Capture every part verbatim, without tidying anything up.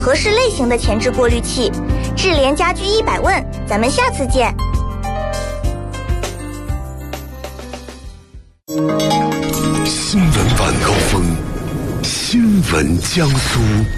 合适类型的前置过滤器。智联家居一百问，咱们下次见。 新闻晚高峰，新闻江苏。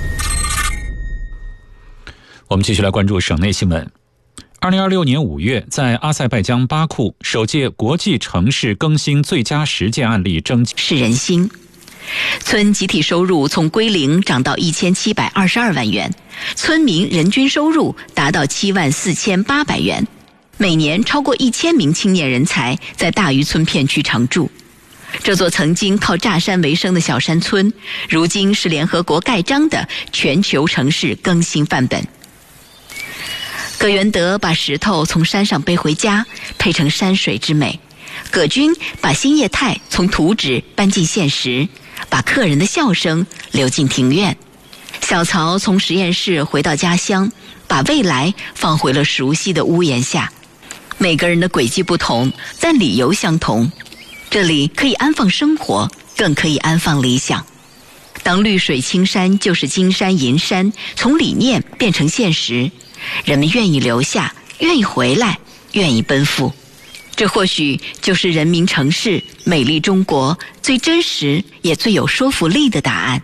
我们继续来关注省内新闻。二零二六年五月，在阿塞拜疆巴库，首届国际城市更新最佳实践案例征集是人心。村集体收入从归零涨到一千七百二十二万元，村民人均收入达到七万四千八百元，每年超过一千名青年人才在大渔村片区常住。这座曾经靠炸山为生的小山村，如今是联合国盖章的全球城市更新范本。葛元德把石头从山上背回家，配成山水之美；葛军把新业态从图纸搬进现实，把客人的笑声流进庭院；小曹从实验室回到家乡，把未来放回了熟悉的屋檐下。每个人的轨迹不同，但理由相同。这里可以安放生活，更可以安放理想。当绿水青山就是金山银山从理念变成现实，人们愿意留下，愿意回来，愿意奔赴。这或许就是人民城市美丽中国最真实也最有说服力的答案。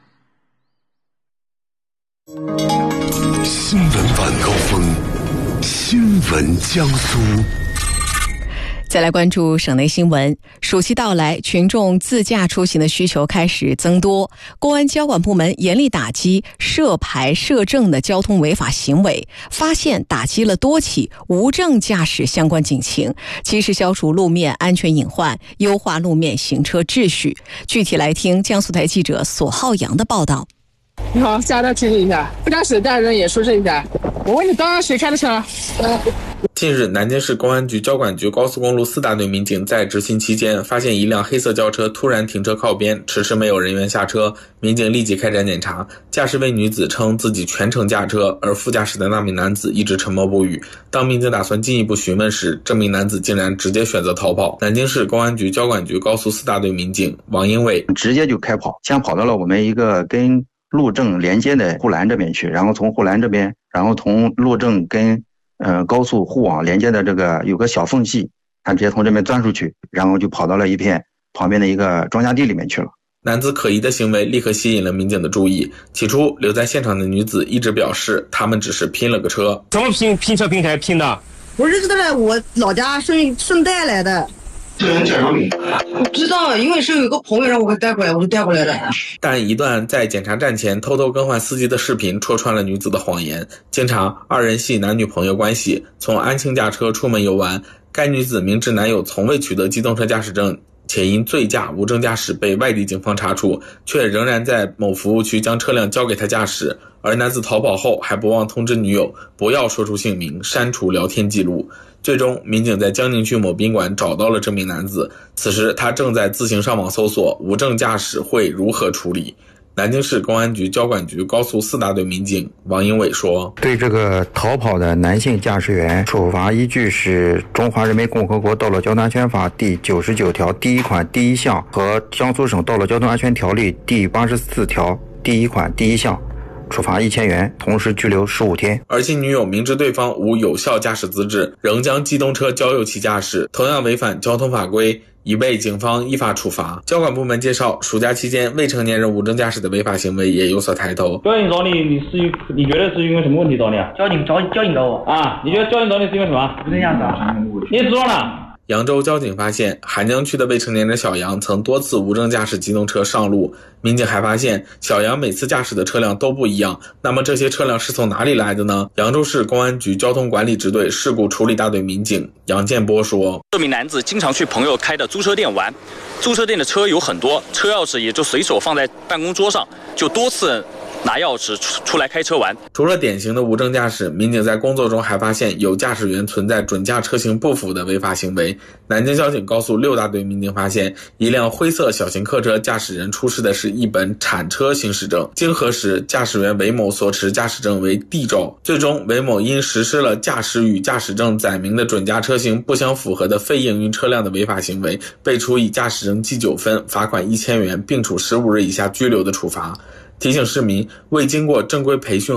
新闻晚高峰，新闻江苏。 再来关注省内新闻。暑期到来，群众自驾出行的需求开始增多，公安交管部门严厉打击涉牌涉证的交通违法行为，发现打击了多起无证驾驶相关警情，及时消除路面安全隐患，优化路面行车秩序。具体来听江苏台记者索浩洋的报道。 你好，驾照提醒一下，副驾驶的大人也说这一下。我问你，刚刚谁开的车？ 近日，南京市公安局交管局高速公路四大队民警在执勤期间，发现一辆黑色轿车突然停车靠边，迟迟没有人员下车。民警立即开展检查，驾驶位女子称自己全程驾车，而副驾驶的那名男子一直沉默不语。当民警打算进一步询问时，这名男子竟然直接选择逃跑。南京市公安局交管局高速四大队民警王英伟直接就开跑，先跑到了我们一个跟路政连接的护栏这边去，然后从护栏这边，然后从路政跟呃高速互网连接的这个有个小缝隙，他直接从这边钻出去，然后就跑到了一片旁边的一个庄稼地里面去了。 男子可疑的行为立刻吸引了民警的注意。起初留在现场的女子一直表示他们只是拼了个车。 怎么拼拼车拼车拼的？ 我认识的了，我老家顺顺带来的。 这人介绍你？ 我知道，因为是有一个朋友让我给带过来，我就带过来的。 但一段在检查站前偷偷更换司机的视频戳穿了女子的谎言。经查，二人系男女朋友关系，从安庆驾车出门游玩。该女子明知男友从未取得机动车驾驶证，且因醉驾无证驾驶被外地警方查处，却仍然在某服务区将车辆交给他驾驶。而男子逃跑后还不忘通知女友不要说出姓名，删除聊天记录。最终，民警在江宁区某宾馆找到了这名男子，此时他正在自行上网搜索无证驾驶会如何处理。南京市公安局交管局高速四大队民警王英伟说： 对这个逃跑的男性驾驶员处罚依据是《中华人民共和国道路交通安全法》第九十九条第一款第一项和江苏省道路交通安全条例第八十四条第一款第一项，处罚一千元，同时拘留十五天。 而其女友明知对方无有效驾驶资质，仍将机动车交由其驾驶，同样违反交通法规，已被警方依法处罚。交管部门介绍，暑假期间未成年人无证驾驶的违法行为也有所抬头。 交警找你，你是你觉得是因为什么问题找你啊？ 交警找交警找我啊？ 你觉得交警找你是因为什么？ 不这样子啊？ 你知道了？ 扬州交警发现，邗江区的未成年人小杨曾多次无证驾驶机动车上路。民警还发现，小杨每次驾驶的车辆都不一样。那么这些车辆是从哪里来的呢？扬州市公安局交通管理支队事故处理大队民警杨建波说： 这名男子经常去朋友开的租车店玩，租车店的车有很多，车钥匙也就随手放在办公桌上，就多次拿钥匙出出来开车玩。 除了典型的无证驾驶，民警在工作中还发现有驾驶员存在准驾车型不符的违法行为。南京交警高速六大队民警发现，一辆灰色小型客车驾驶人出示的是一本铲车行驶证，经核实，驾驶员韦某所持驾驶证为 D 照。最终，韦某因实施了驾驶与驾驶证载明的准驾车型不相符合的非营运车辆的违法行为，被处以驾驶证记九分、罚款一千元，并处十五日以下拘留的处罚。提醒市民，未经过正规培训